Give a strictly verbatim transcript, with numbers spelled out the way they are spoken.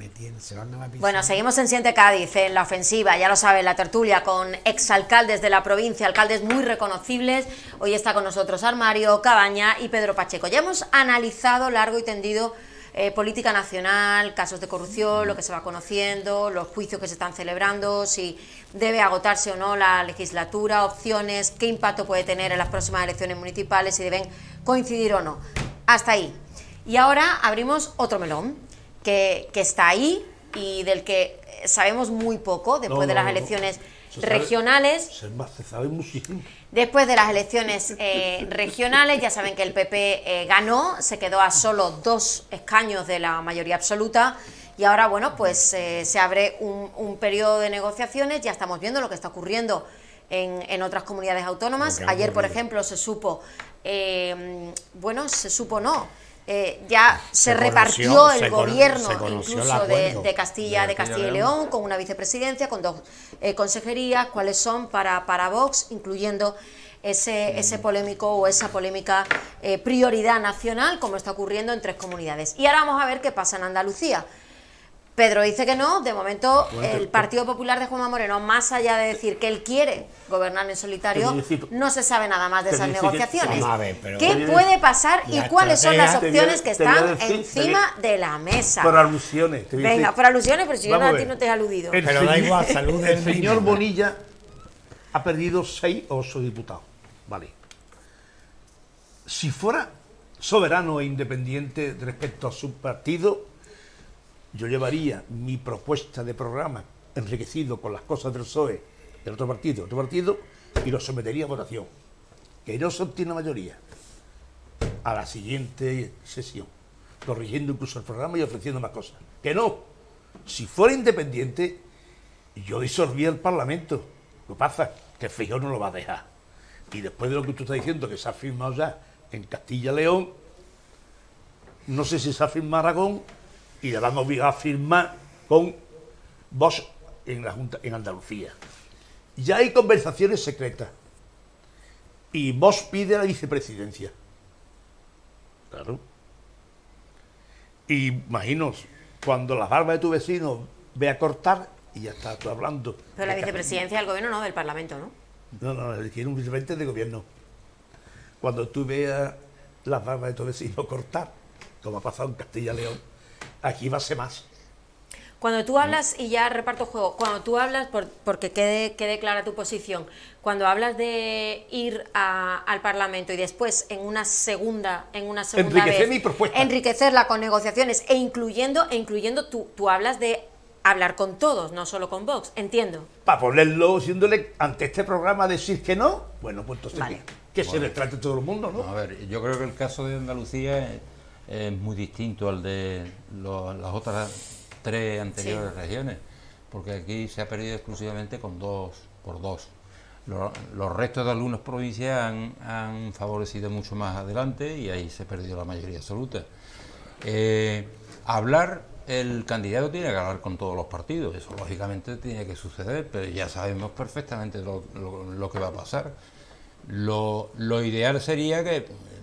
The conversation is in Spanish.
que tiene, se van a la piscina. Bueno, seguimos en Siente Cádiz, en la ofensiva, ya lo saben, la tertulia con exalcaldes de la provincia, alcaldes muy reconocibles. Hoy está con nosotros Armario, Cabaña y Pedro Pacheco. Ya hemos analizado largo y tendido eh, política nacional, casos de corrupción, lo que se va conociendo, los juicios que se están celebrando, si debe agotarse o no la legislatura, opciones, qué impacto puede tener en las próximas elecciones municipales, si deben coincidir o no. Hasta ahí. Y ahora abrimos otro melón, que, que está ahí y del que sabemos muy poco después no, no, de las elecciones no. se regionales. Sabe, se, se sabe muchísimo. Después de las elecciones eh, regionales, ya saben que el P P eh, ganó, se quedó a solo dos escaños de la mayoría absoluta y ahora, bueno, pues eh, se abre un, un periodo de negociaciones. Ya estamos viendo lo que está ocurriendo en, en otras comunidades autónomas. Ayer, por ejemplo, se supo, eh, bueno, se supo no, Eh, ya se, se repartió conoció, el se gobierno incluso de, de Castilla de, de Castilla y León, con una vicepresidencia, con dos eh, consejerías, cuáles son para, para Vox, incluyendo ese, mm. ese polémico o esa polémica eh, prioridad nacional, como está ocurriendo en tres comunidades. Y ahora vamos a ver qué pasa en Andalucía. Pedro dice que no, de momento el Partido Popular de Juanma Moreno, más allá de decir que él quiere gobernar en solitario, no se sabe nada más de esas negociaciones. ¿Qué puede pasar y cuáles son las opciones que están encima de la mesa? Por alusiones. Venga, por alusiones, pero si yo a ti no te he aludido. Pero da igual, salud. El señor Bonilla ha perdido seis o ocho diputados. Vale. Si fuera soberano e independiente respecto a su partido, yo llevaría mi propuesta de programa enriquecido con las cosas del P S O E, del otro partido, otro partido, y lo sometería a votación. Que no se obtiene mayoría a la siguiente sesión, corrigiendo incluso el programa y ofreciendo más cosas. Que no. Si fuera independiente, yo disolvía el Parlamento. Lo que pasa es que Feijóo no lo va a dejar. Y después de lo que tú estás diciendo, que se ha firmado ya en Castilla y León, no sé si se ha firmado Aragón, y le van a obligar a firmar con Vox en la Junta, en Andalucía. Ya hay conversaciones secretas. Y Vox pide la vicepresidencia. Claro. Y imagino, cuando la barba de tu vecino ve a cortar, y ya está tú hablando. Pero la vicepresidencia del gobierno no, del Parlamento, ¿no? No, no, quiere un vicepresidente de gobierno. Cuando tú veas las barbas de tu vecino cortar, como ha pasado en Castilla y León, aquí va a ser más. Cuando tú hablas, y ya reparto juego, cuando tú hablas, por, porque quede, quede clara tu posición, cuando hablas de ir a, al Parlamento y después en una segunda, en una segunda enriquecer vez, mi propuesta, enriquecerla con negociaciones e incluyendo, e incluyendo tú, tú hablas de hablar con todos, no solo con Vox, entiendo. Para ponerlo, siéndole ante este programa decir que no, bueno, pues entonces vale. que, que bueno, se le trate todo el mundo, ¿no? A ver, yo creo que el caso de Andalucía es, es muy distinto al de lo, las otras tres anteriores sí. regiones, porque aquí se ha perdido exclusivamente con dos por dos. Los, los restos de algunas provincias han, han favorecido mucho más adelante y ahí se ha perdido la mayoría absoluta. Eh, hablar, el candidato tiene que hablar con todos los partidos, eso lógicamente tiene que suceder, pero ya sabemos perfectamente lo, lo, lo que va a pasar. Lo, lo ideal sería que